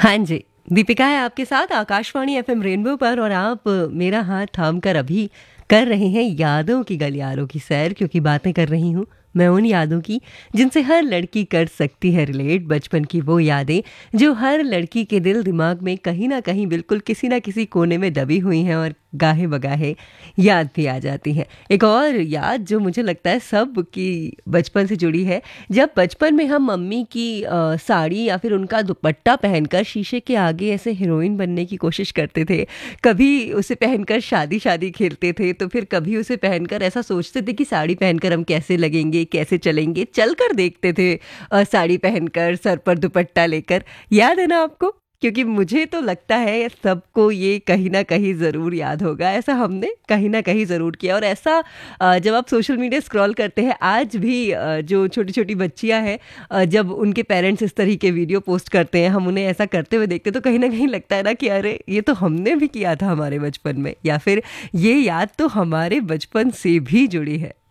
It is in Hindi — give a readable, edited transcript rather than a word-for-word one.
हाँ जी, दीपिका है आपके साथ आकाशवाणी एफएम रेनबो पर और आप मेरा हाथ थाम कर अभी कर रहे हैं यादों की गलियारों की सैर, क्योंकि बातें कर रही हूँ मैं उन यादों की जिनसे हर लड़की कर सकती है रिलेट। बचपन की वो यादें जो हर लड़की के दिल दिमाग में कहीं ना कहीं बिल्कुल किसी ना किसी कोने में दबी हुई हैं और गाहे बगाहे याद भी आ जाती हैं। एक और याद जो मुझे लगता है सब की बचपन से जुड़ी है, जब बचपन में हम मम्मी की साड़ी या फिर उनका दुपट्टा पहनकर शीशे के आगे ऐसे हीरोइन बनने की कोशिश करते थे। कभी उसे पहनकर शादी शादी खेलते थे, तो फिर कभी उसे पहनकर ऐसा सोचते थे कि साड़ी पहनकर हम कैसे लगेंगे, कैसे चलेंगे, चलकर देखते थे साड़ी पहनकर सर पर दुपट्टा लेकर। याद है ना आपको? क्योंकि मुझे तो लगता है सबको ये कहीं ना कहीं ज़रूर याद होगा। ऐसा हमने कहीं ना कहीं ज़रूर किया। और ऐसा जब आप सोशल मीडिया स्क्रॉल करते हैं आज भी, जो छोटी छोटी बच्चियां हैं, जब उनके पेरेंट्स इस तरह के वीडियो पोस्ट करते हैं, हम उन्हें ऐसा करते हुए देखते, तो कहीं ना कहीं लगता है ना कि अरे ये तो हमने भी किया था हमारे बचपन में, या फिर ये याद तो हमारे बचपन से भी जुड़ी है।